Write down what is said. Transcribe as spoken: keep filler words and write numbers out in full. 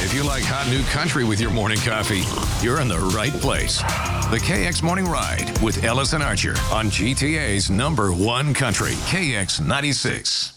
If you like hot new country with your morning coffee, you're in the right place. The K X Morning Ride with Ellis and Archer on G T A's number one country, K X ninety-six.